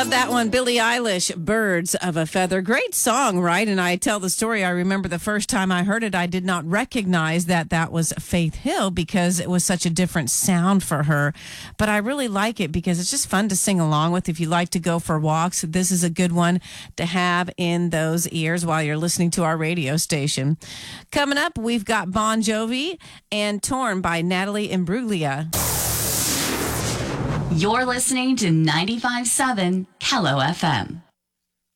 Love that one. Billie Eilish, Birds of a Feather. Great song, right? And I tell the story. I remember the first time I heard it, I did not recognize that was Faith Hill because it was such a different sound for her. But I really like it because it's just fun to sing along with. If you like to go for walks, this is a good one to have in those ears while you're listening to our radio station. Coming up, we've got Bon Jovi and Torn by Natalie Imbruglia. You're listening to 95.7 Kello FM.